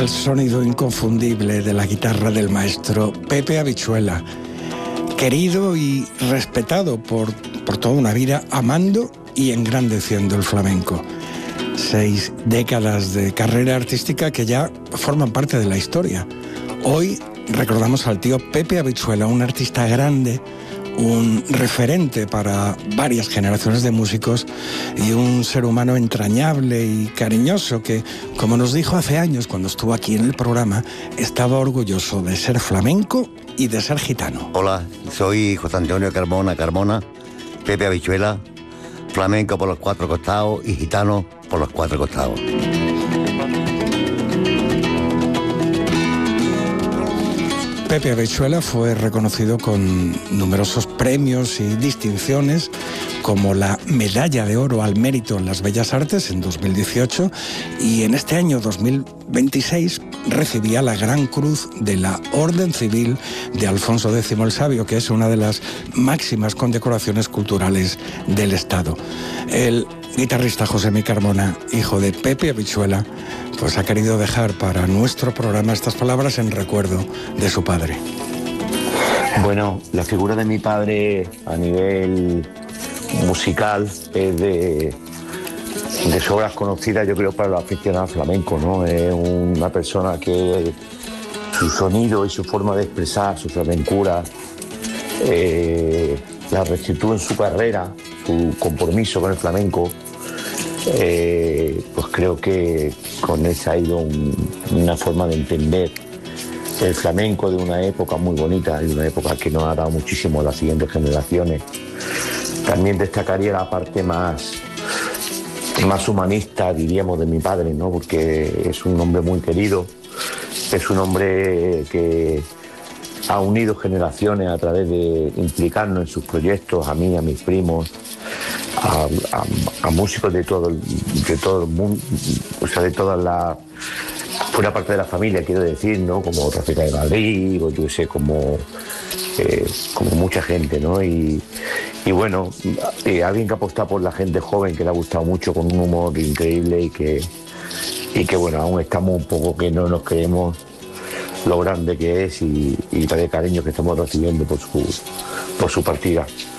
el sonido inconfundible de la guitarra del maestro Pepe Habichuela, querido y respetado por toda una vida, amando y engrandeciendo el flamenco. 6 décadas de carrera artística que ya forman parte de la historia. Hoy recordamos al tío Pepe Habichuela, un artista grande, un referente para varias generaciones de músicos y un ser humano entrañable y cariñoso que, como nos dijo hace años cuando estuvo aquí en el programa, estaba orgulloso de ser flamenco y de ser gitano. Hola, soy José Antonio Carmona, Pepe Habichuela, flamenco por los 4 costados y gitano por los 4 costados. Pepe Habichuela fue reconocido con numerosos premios y distinciones, como la Medalla de Oro al Mérito en las Bellas Artes en 2018, y en este año 2026 recibía la Gran Cruz de la Orden Civil de Alfonso X el Sabio, que es una de las máximas condecoraciones culturales del Estado. El guitarrista Josemi Carmona, hijo de Pepe Habichuela, pues ha querido dejar para nuestro programa estas palabras en recuerdo de su padre. Bueno, la figura de mi padre a nivel musical es de sobras conocidas, yo creo, para los aficionados flamencos, ¿no? Es una persona que su sonido y su forma de expresar su flamencura la restituyó en su carrera, su compromiso con el flamenco. Pues creo que con esa ha ido una forma de entender el flamenco de una época muy bonita, de una época que nos ha dado muchísimo a las siguientes generaciones. También destacaría la parte más humanista, diríamos, de mi padre, ¿no? Porque es un hombre muy querido, es un hombre que ha unido generaciones a través de implicarnos en sus proyectos, a mí, a mis primos, a músicos de todo el mundo, o sea, de toda la buena parte de la familia, quiero decir, ¿no? Como Rafael de Madrid, o yo sé, como mucha gente, ¿no? Y bueno, alguien que apuesta por la gente joven, que le ha gustado mucho, con un humor increíble y que bueno, aún estamos un poco que no nos creemos lo grande que es y el cariño que estamos recibiendo por su partida.